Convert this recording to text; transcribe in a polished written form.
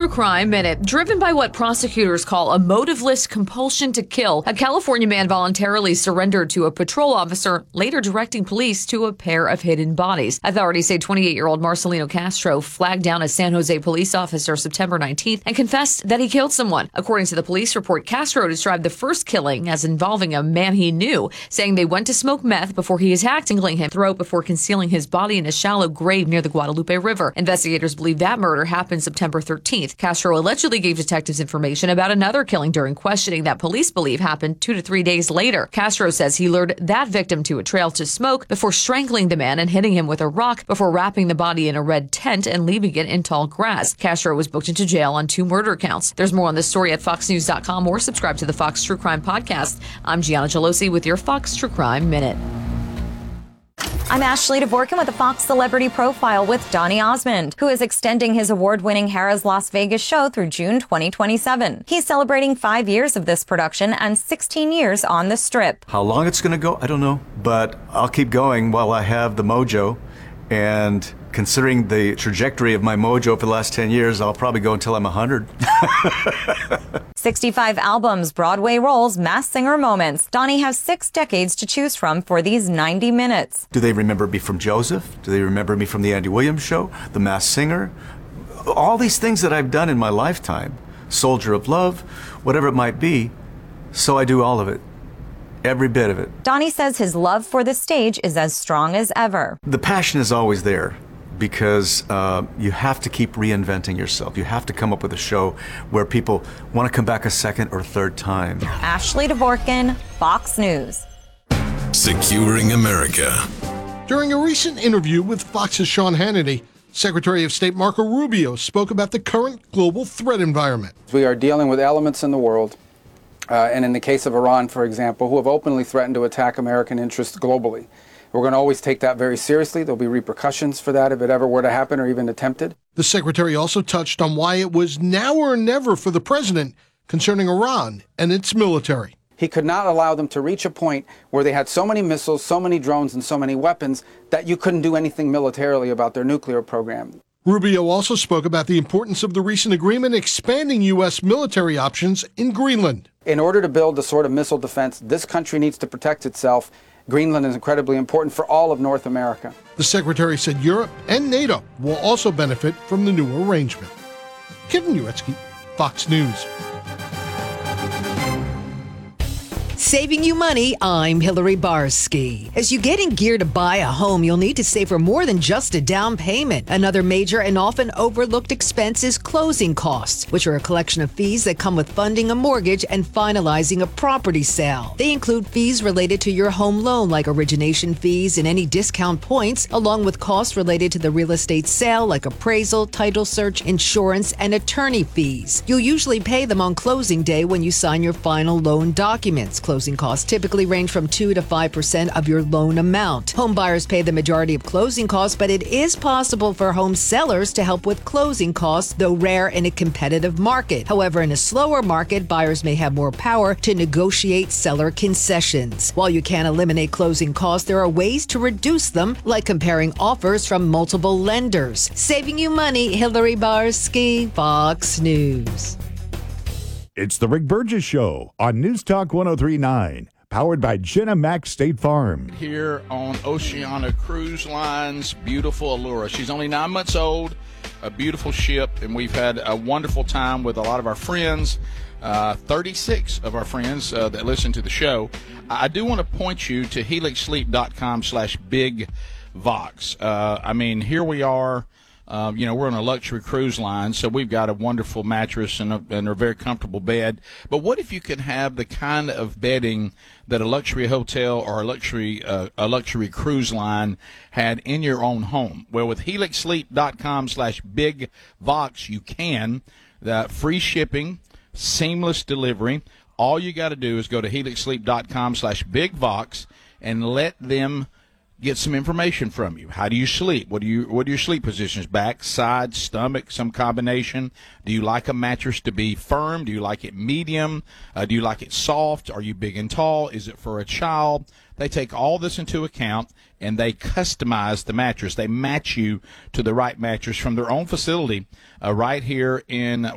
True Crime Minute. Driven by what prosecutors call a motiveless compulsion to kill, a California man voluntarily surrendered to a patrol officer, later directing police to a pair of hidden bodies. Authorities say 28-year-old Marcelino Castro flagged down a San Jose police officer September 19th and confessed that he killed someone. According to the police report, Castro described the first killing as involving a man he knew, saying they went to smoke meth before he attacked, angling him throat before concealing his body in a shallow grave near the Guadalupe River. Investigators believe that murder happened September 13th. Castro allegedly gave detectives information about another killing during questioning that police believe happened 2 to 3 days later. Castro says he lured that victim to a trail to smoke before strangling the man and hitting him with a rock before wrapping the body in a red tent and leaving it in tall grass. Castro was booked into jail on 2 murder counts. There's more on this story at foxnews.com or subscribe to the Fox True Crime Podcast. I'm Gianna Gelosi with your Fox True Crime Minute. I'm Ashley Dvorkin with the Fox Celebrity Profile with Donny Osmond, who is extending his award-winning Harrah's Las Vegas show through June 2027. He's celebrating 5 years of this production and 16 years on the Strip. How long it's going to go, I don't know, but I'll keep going while I have the mojo. And considering the trajectory of my mojo for the last 10 years, I'll probably go until I'm 100. 65 albums, Broadway roles, Masked Singer moments. Donny has 6 decades to choose from for these 90 minutes. Do they remember me from Joseph? Do they remember me from the Andy Williams Show? The Masked Singer? All these things that I've done in my lifetime. Soldier of Love, whatever it might be. So I do all of it. Every bit of it. Donny says his love for the stage is as strong as ever. The passion is always there because you have to keep reinventing yourself. You have to come up with a show where people want to come back a second or third time. Ashley Dvorkin, Fox News. Securing America. During a recent interview with Fox's Sean Hannity, Secretary of State Marco Rubio spoke about the current global threat environment. We are dealing with elements in the world, and in the case of Iran, for example, who have openly threatened to attack American interests globally. We're going to always take that very seriously. There'll be repercussions for that if it ever were to happen or even attempted. The secretary also touched on why it was now or never for the president concerning Iran and its military. He could not allow them to reach a point where they had so many missiles, so many drones, and so many weapons that you couldn't do anything militarily about their nuclear program. Rubio also spoke about the importance of the recent agreement expanding U.S. military options in Greenland. In order to build the sort of missile defense this country needs to protect itself, Greenland is incredibly important for all of North America. The secretary said Europe and NATO will also benefit from the new arrangement. Kevin Uetsky, Fox News. Saving you money, I'm Hillary Barsky. As you get in gear to buy a home, you'll need to save for more than just a down payment. Another major and often overlooked expense is closing costs, which are a collection of fees that come with funding a mortgage and finalizing a property sale. They include fees related to your home loan, like origination fees and any discount points, along with costs related to the real estate sale, like appraisal, title search, insurance, and attorney fees. You'll usually pay them on closing day when you sign your final loan documents. Closing costs typically range from 2 to 5% of your loan amount. Home buyers pay the majority of closing costs, but it is possible for home sellers to help with closing costs, though rare in a competitive market. However, in a slower market, buyers may have more power to negotiate seller concessions. While you can't eliminate closing costs, there are ways to reduce them, like comparing offers from multiple lenders. Saving you money, Hillary Barsky, Fox News. It's the Rick Burgess Show on News Talk 103.9, powered by Jenna Mack State Farm. Here on Oceana Cruise Line's beautiful Allura. She's only 9 months old, a beautiful ship, and we've had a wonderful time with a lot of our friends, 36 of our friends that listen to the show. I do want to point you to helixsleep.com/bigvox. I mean, here we are. We're on a luxury cruise line, so we've got a wonderful mattress and a very comfortable bed. But what if you could have the kind of bedding that a luxury hotel or a luxury cruise line had in your own home? Well, with helixsleep.com/bigvox, you can. Free shipping, seamless delivery. All you got to do is go to helixsleep.com/bigvox and let them get some information from you. How do you sleep? What are your sleep positions? Back, side, stomach, some combination? Do you like a mattress to be firm? Do you like it medium? Do you like it soft? Are you big and tall? Is it for a child? They take all this into account, and they customize the mattress. They match you to the right mattress from their own facility right here in